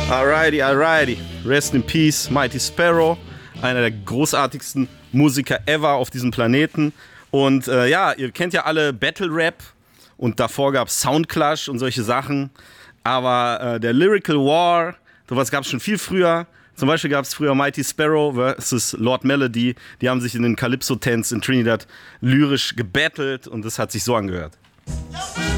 Alrighty. Rest in peace, Mighty Sparrow. Einer der großartigsten Musiker ever auf diesem Planeten. Und ihr kennt ja alle Battle Rap. Und davor gab es Soundclash und solche Sachen. Aber der Lyrical War, sowas gab es schon viel früher. Zum Beispiel gab es früher Mighty Sparrow versus Lord Melody. Die haben sich in den Calypso-Tents in Trinidad lyrisch gebattelt. Und das hat sich so angehört.